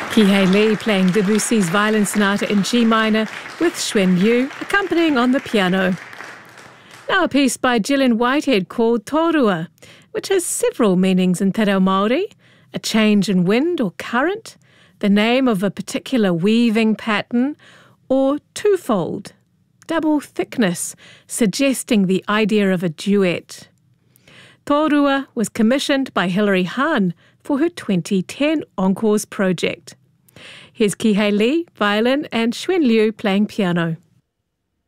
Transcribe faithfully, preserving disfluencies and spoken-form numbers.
Kihei Lee playing Debussy's Violin Sonata in G minor with Xuan Liu accompanying on the piano. Now a piece by Gillian Whitehead called Tōrua, which has several meanings in te reo Māori: a change in wind or current, the name of a particular weaving pattern, or twofold, double thickness, suggesting the idea of a duet. Tōrua was commissioned by Hilary Hahn for her twenty ten Encores project. Here's Kihei Lee, violin, and Xuan Liu playing piano.